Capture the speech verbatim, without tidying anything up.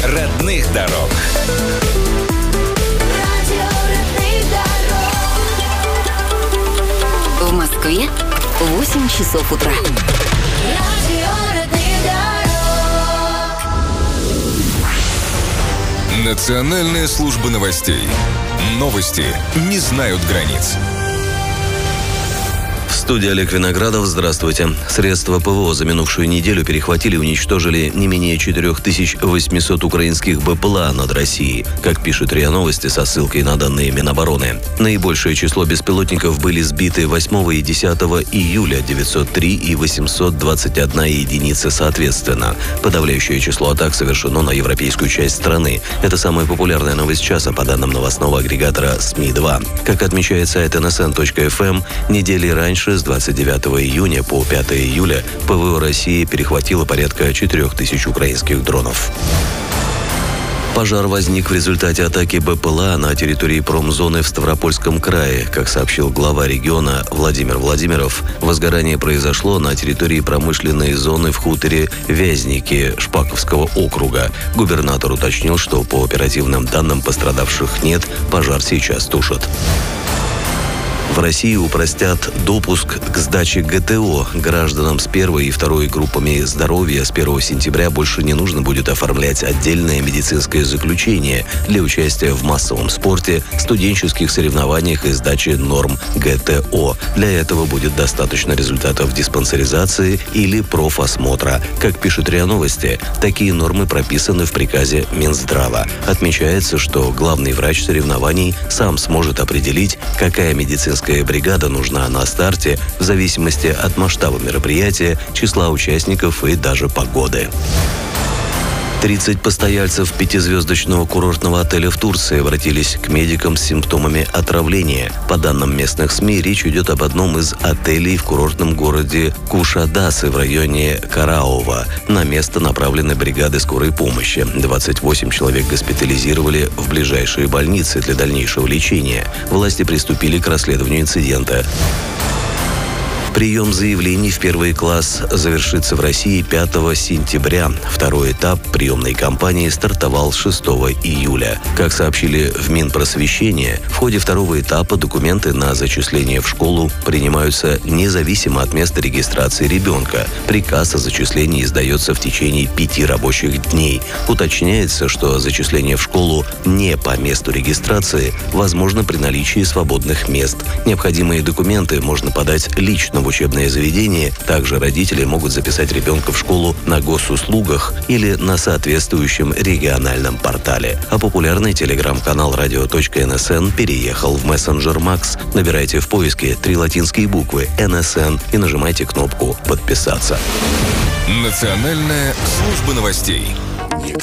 родных дорог. В Москве восемь часов утра. Национальная служба новостей. Новости не знают границ. В студии Олег Виноградов. Здравствуйте. Средства ПВО за минувшую неделю перехватили и уничтожили не менее четыре тысячи восемьсот украинских БПЛА над Россией, как пишет РИА Новости со ссылкой на данные Минобороны. Наибольшее число беспилотников были сбиты восьмого и десятого июля, девятьсот три и восемьсот двадцать одна единицы соответственно. Подавляющее число атак совершено на европейскую часть страны. Это самая популярная новость часа по данным новостного агрегатора СМИ два. Как отмечает сайт эн эс эн точка эф эм, недели раньше, с двадцать девятого июня по пятого июля, ПВО России перехватило порядка четырех тысяч украинских дронов. Пожар возник в результате атаки БПЛА на территории промзоны в Ставропольском крае. Как сообщил глава региона Владимир Владимиров, возгорание произошло на территории промышленной зоны в хуторе Вязники Шпаковского округа. Губернатор уточнил, что по оперативным данным пострадавших нет, пожар сейчас тушат. В России упростят допуск к сдаче гэ тэ о. Гражданам с первой и второй группами здоровья с первого сентября больше не нужно будет оформлять отдельное медицинское заключение для участия в массовом спорте, студенческих соревнованиях и сдаче норм гэ тэ о. Для этого будет достаточно результатов диспансеризации или профосмотра. Как пишет РИА Новости, такие нормы прописаны в приказе Минздрава. Отмечается, что главный врач соревнований сам сможет определить, какая медицинская бригада нужна на старте в зависимости от масштаба мероприятия, числа участников и даже погоды. тридцать постояльцев пятизвездочного курортного отеля в Турции обратились к медикам с симптомами отравления. По данным местных СМИ, речь идет об одном из отелей в курортном городе Кушадасы в районе Караова. На место направлены бригады скорой помощи. двадцать восемь человек госпитализировали в ближайшие больницы для дальнейшего лечения. Власти приступили к расследованию инцидента. Прием заявлений в первый класс завершится в России пятого сентября. Второй этап приемной кампании стартовал шестого июля. Как сообщили в Минпросвещения, в ходе второго этапа документы на зачисление в школу принимаются независимо от места регистрации ребенка. Приказ о зачислении издается в течение пяти рабочих дней. Уточняется, что зачисление в школу не по месту регистрации возможно при наличии свободных мест. Необходимые документы можно подать лично в учебное заведение. Также родители могут записать ребенка в школу на госуслугах или на соответствующем региональном портале. А популярный телеграм-канал радио точка эн эс эн переехал в мессенджер Макс. Набирайте в поиске три латинские буквы эн эс эн и нажимайте кнопку «Подписаться». Национальная служба новостей.